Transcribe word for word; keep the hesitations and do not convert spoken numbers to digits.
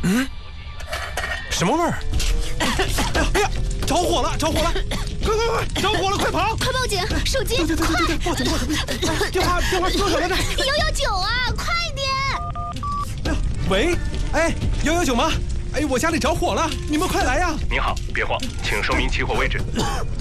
嗯，什么味儿？哎呀哎呀，着火了，着火了！快快快，着火了，快跑！ 快报警！手机， 对对对对对，报警报警！哎电话电话是多少来着？ 一九九啊，快点！ 哎呀，喂，哎，一九九吗？哎，我家里着火了，你们快来呀！ 您好，别慌，请说明起火位置。